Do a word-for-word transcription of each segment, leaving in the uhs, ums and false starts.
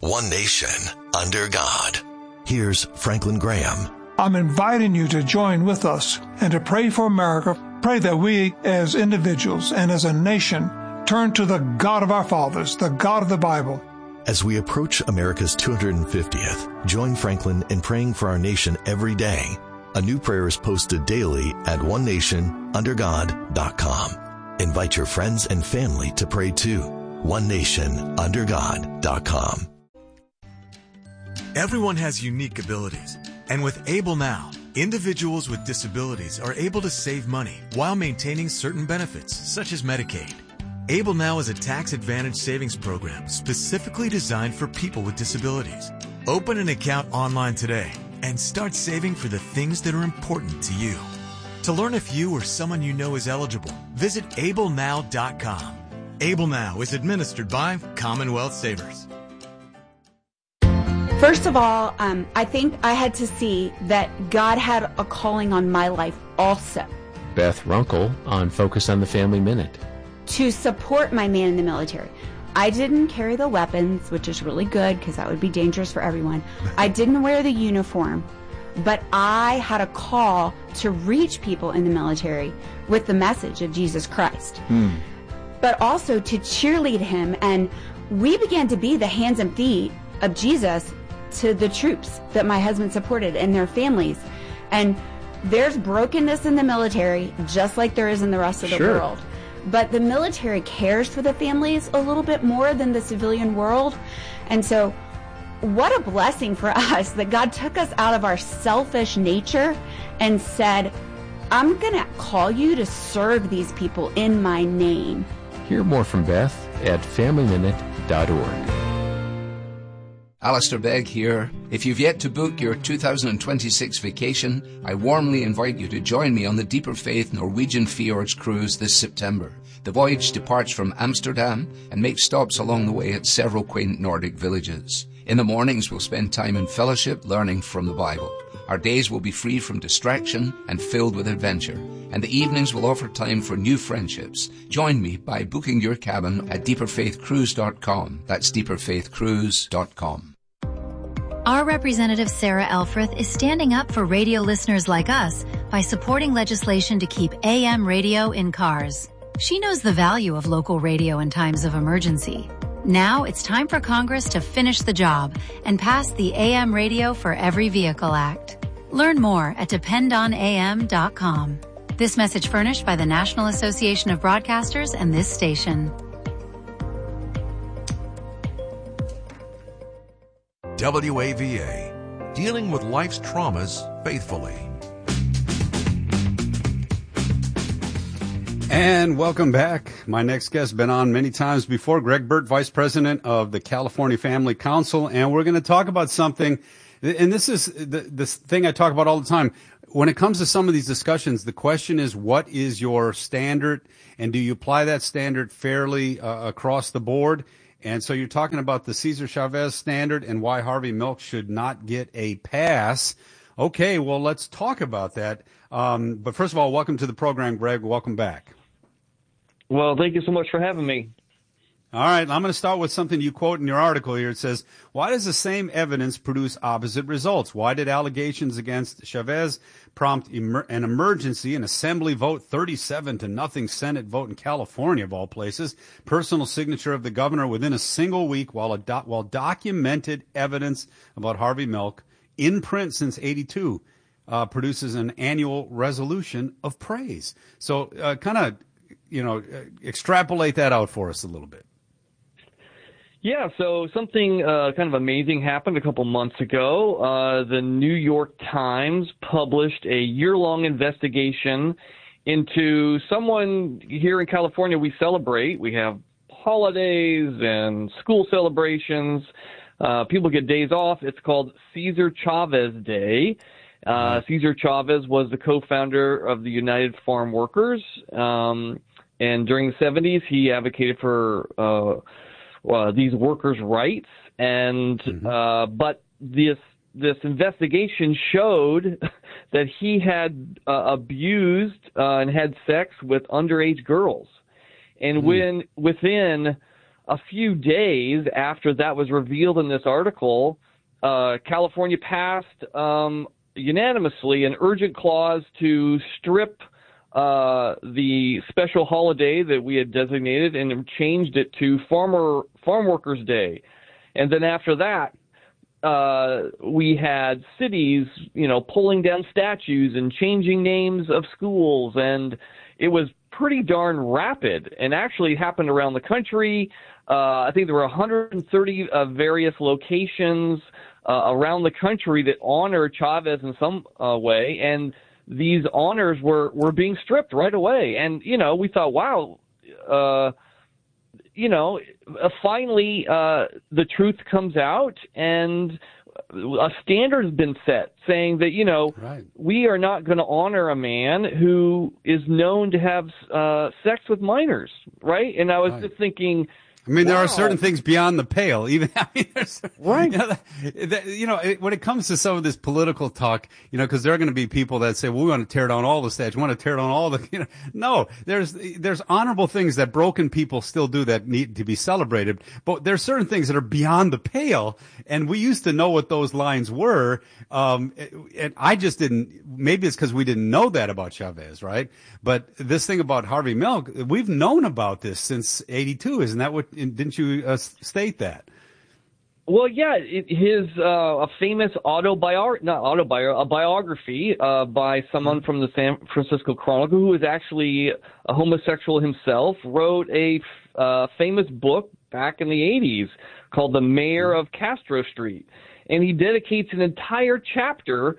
One nation, under God. Here's Franklin Graham. I'm inviting you to join with us and to pray for America. Pray that we as individuals and as a nation turn to the God of our fathers, the God of the Bible. As we approach America's two hundred fiftieth, join Franklin in praying for our nation every day. A new prayer is posted daily at one nation under god dot com. Invite your friends and family to pray too. one nation under god dot com. Everyone has unique abilities, and with Able Now, individuals with disabilities are able to save money while maintaining certain benefits, such as Medicaid. Able Now is a tax-advantaged savings program specifically designed for people with disabilities. Open an account online today and start saving for the things that are important to you. To learn if you or someone you know is eligible, visit able now dot com. Able Now is administered by Commonwealth Savers. First of all, um, I think I had to see that God had a calling on my life also. Beth Runkle on Focus on the Family Minute. To support my man in the military. I didn't carry the weapons, which is really good because that would be dangerous for everyone. I didn't wear the uniform, but I had a call to reach people in the military with the message of Jesus Christ. Hmm. But also to cheerlead him, and we began to be the hands and feet of Jesus to the troops that my husband supported and their families. And there's brokenness in the military, just like there is in the rest of the Sure. world. But the military cares for the families a little bit more than the civilian world. And so what a blessing for us that God took us out of our selfish nature and said, I'm going to call you to serve these people in my name. Hear more from Beth at family minute dot org. Alistair Begg here. If you've yet to book your two thousand twenty-six vacation, I warmly invite you to join me on the Deeper Faith Norwegian Fjords cruise this September. The voyage departs from Amsterdam and makes stops along the way at several quaint Nordic villages. In the mornings, we'll spend time in fellowship learning from the Bible. Our days will be free from distraction and filled with adventure. And the evenings will offer time for new friendships. Join me by booking your cabin at deeper faith cruise dot com. That's deeper faith cruise dot com. Our representative Sarah Elfreth is standing up for radio listeners like us by supporting legislation to keep A M radio in cars. She knows the value of local radio in times of emergency. Now it's time for Congress to finish the job and pass the A M Radio for Every Vehicle Act. Learn more at depend on A M dot com. This message furnished by the National Association of Broadcasters and this station. W A V A, dealing with life's traumas faithfully. And welcome back. My next guest has been on many times before, Greg Burt, Vice President of the California Family Council, and we're going to talk about something, and this is the, this thing I talk about all the time. When it comes to some of these discussions, the question is, what is your standard, and do you apply that standard fairly uh, across the board? And so you're talking about the Cesar Chavez standard and why Harvey Milk should not get a pass. Okay, well, let's talk about that. Um, but first of all, welcome to the program, Greg. Welcome back. Well, thank you so much for having me. All right, I'm going to start with something you quote in your article here. It says, why does the same evidence produce opposite results? Why did allegations against Chavez prompt emer- an emergency, an assembly vote, thirty-seven to nothing Senate vote in California, of all places, personal signature of the governor within a single week, while, a do- while documented evidence about Harvey Milk in print since eighty-two uh, produces an annual resolution of praise? So uh, kind of, you know, extrapolate that out for us a little bit. Yeah, so something uh, kind of amazing happened a couple months ago. Uh, the New York Times published a year-long investigation into someone here in California we celebrate. We have holidays and school celebrations. Uh, people get days off. It's called Cesar Chavez Day. Uh, Cesar Chavez was the co-founder of the United Farm Workers. Um, and during the seventies, he advocated for uh, uh, these workers' rights. And mm-hmm. uh, but this this investigation showed that he had uh, abused uh, and had sex with underage girls. And mm. when within a few days after that was revealed in this article, uh, California passed um, unanimously an urgent clause to strip uh, the special holiday that we had designated and changed it to Farmer Farm Workers Day. And then after that, uh, we had cities, you know, pulling down statues and changing names of schools, and it was pretty darn rapid, and actually happened around the country. Uh, I think there were one hundred thirty uh, various locations uh, around the country that honor Chavez in some uh, way, and these honors were, were being stripped right away. And, you know, we thought, wow, uh, you know, uh, finally uh, the truth comes out, and a standard has been set saying that, you know, right. we are not going to honor a man who is known to have uh, sex with minors, right? And I was right. just thinking, I mean, there wow. are certain things beyond the pale. Even, I mean, there's, right. You know, that, that, you know it, when it comes to some of this political talk, you know, because there are going to be people that say, well, we want to tear down all the statues, we want to tear down all the, you know, no, there's, there's honorable things that broken people still do that need to be celebrated. But there's certain things that are beyond the pale. And we used to know what those lines were. Um, and I just didn't, maybe it's because we didn't know that about Chavez, right? But this thing about Harvey Milk, we've known about this since eighty-two. Isn't that what, didn't you uh, state that? Well, yeah, it, his uh, a famous autobiography, not autobiography, a biography uh, by someone from the San Francisco Chronicle who was actually a homosexual himself, wrote a uh, famous book back in the eighties called The Mayor of Castro Street. And he dedicates an entire chapter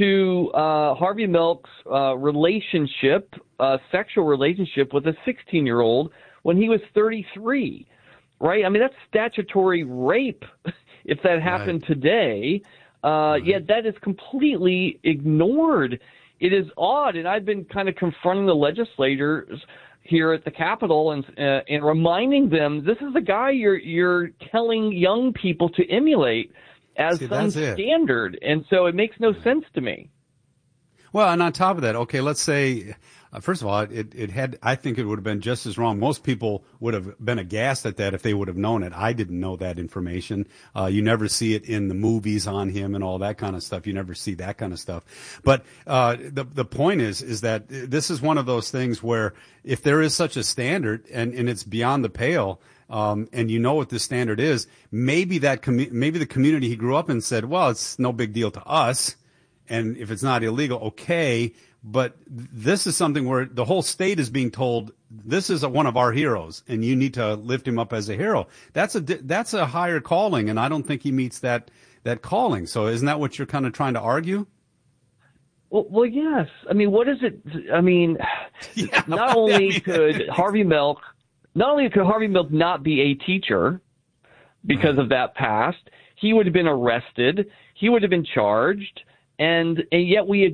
to uh, Harvey Milk's uh, relationship, uh, sexual relationship with a sixteen-year-old when he was thirty-three. Right? I mean, that's statutory rape if that happened right. today. Uh, right. Yet that is completely ignored. It is odd, and I've been kind of confronting the legislators here at the Capitol and uh, and reminding them this is the guy you're you're telling young people to emulate as See, some standard, and so it makes no sense to me. Well, and on top of that, okay, let's say, uh, first of all, it, it had, I think it would have been just as wrong. Most people would have been aghast at that if they would have known it. I didn't know that information. Uh, you never see it in the movies on him and all that kind of stuff. You never see that kind of stuff. But, uh, the, the point is, is that this is one of those things where if there is such a standard and, and it's beyond the pale, Um, and you know what the standard is, maybe that, commu- maybe the community he grew up in said, well, it's no big deal to us. And if it's not illegal, okay. But this is something where the whole state is being told, this is a, one of our heroes and you need to lift him up as a hero. That's a, that's a higher calling. And I don't think he meets that, that calling. So isn't that what you're kind of trying to argue? Well, well, yes. I mean, what is it? I mean, yeah, not only I mean, could Harvey Milk, not only could Harvey Milk not be a teacher because right. of that past, he would have been arrested. He would have been charged. And, and yet we,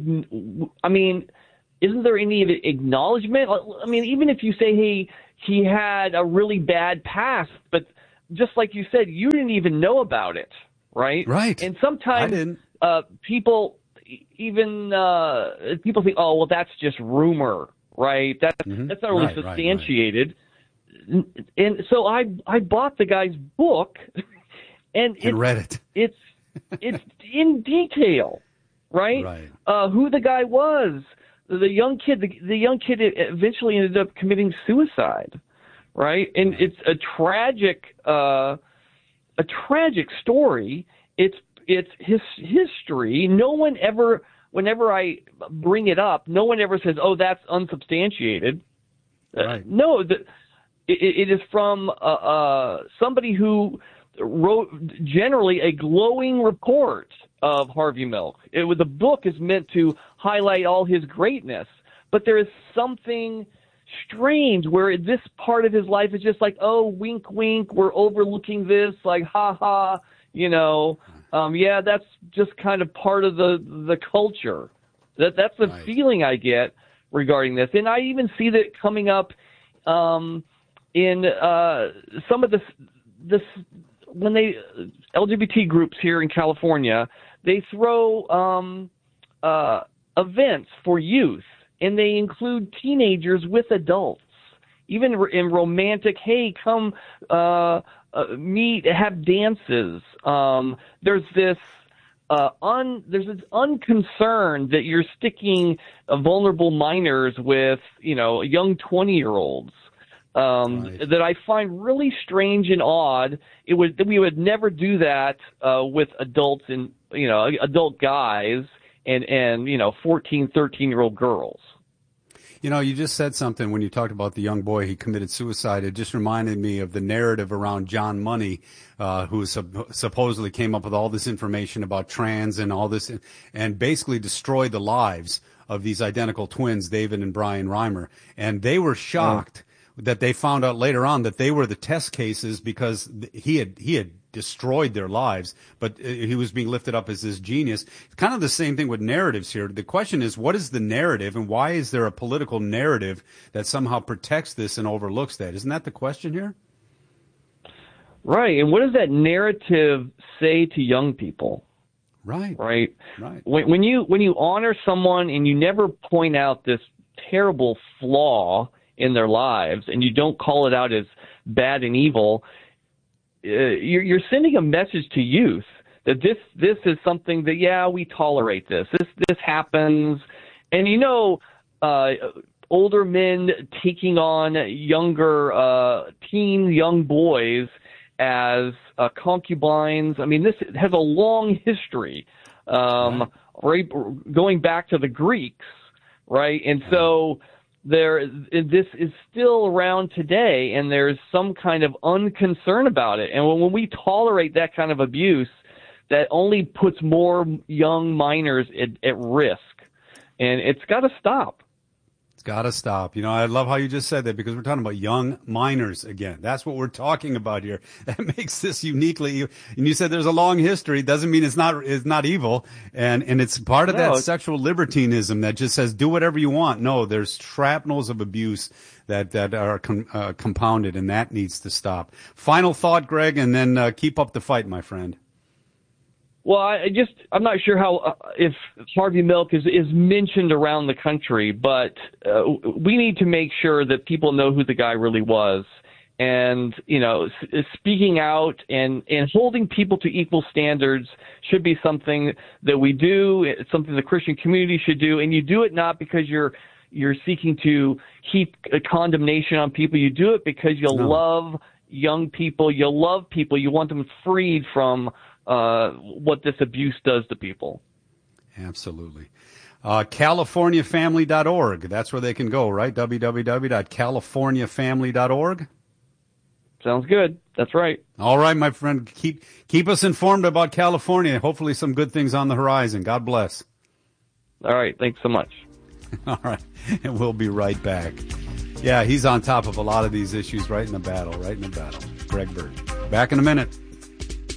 I mean, isn't there any acknowledgement? I mean, even if you say, hey, he had a really bad past, but just like you said, you didn't even know about it, right? Right. And sometimes uh, people even, uh, people think, oh, well, that's just rumor, right? That, mm-hmm. That's not really right, substantiated. Right, right. And so I, I bought the guy's book and, and read it. It's, it's in detail. Right? Right. Uh, who the guy was, the young kid. The, the young kid eventually ended up committing suicide. Right, and right. it's a tragic, uh, a tragic story. It's it's his history. No one ever, whenever I bring it up, no one ever says, "Oh, that's unsubstantiated." Right. Uh, no, the, it, it is from uh, uh, somebody who wrote generally a glowing report of Harvey Milk. It, the book is meant to highlight all his greatness, but there is something strange where this part of his life is just like, oh, wink, wink, we're overlooking this, like, ha ha, you know, um, yeah, that's just kind of part of the the culture. That that's the right. feeling I get regarding this, and I even see that coming up um, in uh, some of this this. When they, L G B T groups here in California, they throw um, uh, events for youth, and they include teenagers with adults. even in romantic, hey, come uh, uh, meet, have dances. Um, there's this uh, un, there's this unconcern that you're sticking uh, vulnerable minors with, you know, young twenty-year-olds. Um, right. That I find really strange and odd. It would that we would never do that uh, with adults and you know adult guys and and you know fourteen, thirteen year old girls. You know, you just said something when you talked about the young boy who committed suicide. It just reminded me of the narrative around John Money, uh, who sup- supposedly came up with all this information about trans and all this, and basically destroyed the lives of these identical twins, David and Brian Reimer, and they were shocked. Oh. That they found out later on that they were the test cases because he had he had destroyed their lives, but he was being lifted up as this genius. It's kind of the same thing with narratives here. The question is, what is the narrative, and why is there a political narrative that somehow protects this and overlooks that? Isn't that the question here? Right, and what does that narrative say to young people? Right, right, right. When, when you when you honor someone and you never point out this terrible flaw in their lives, and you don't call it out as bad and evil, uh, you're, you're sending a message to youth that this this is something that, yeah, we tolerate this. This this happens. And, you know, uh, older men taking on younger uh, teen young boys as uh, concubines. I mean, this has a long history, um, right. right, going back to the Greeks, right? And so there, this is still around today, and there's some kind of unconcern about it. And when, when we tolerate that kind of abuse, that only puts more young minors at, at risk, and it's got to stop. It's got to stop. You know, I love how you just said that, because we're talking about young minors again. That's what we're talking about here. That makes this uniquely. And you said there's a long history. Doesn't mean it's not it's not evil. And and it's part of no, that sexual libertinism that just says do whatever you want. No, there's shrapnels of abuse that that are com, uh, compounded, and that needs to stop. Final thought, Greg, and then uh, keep up the fight, my friend. Well, I just, I'm not sure how, uh, if Harvey Milk is, is mentioned around the country, but uh, we need to make sure that people know who the guy really was. And, you know, s- speaking out and, and holding people to equal standards should be something that we do. It's something the Christian community should do. And you do it not because you're, you're seeking to heap a condemnation on people. You do it because you no. love young people. You love people. You want them freed from Uh, what this abuse does to people. Absolutely. Uh, California Family dot org. That's where they can go, right? w w w dot California Family dot org. Sounds good. That's right. All right, my friend. Keep keep us informed about California. Hopefully some good things on the horizon. God bless. All right. Thanks so much. All right. And we'll be right back. Yeah, he's on top of a lot of these issues right in the battle, right in the battle. Greg Bird. Back in a minute.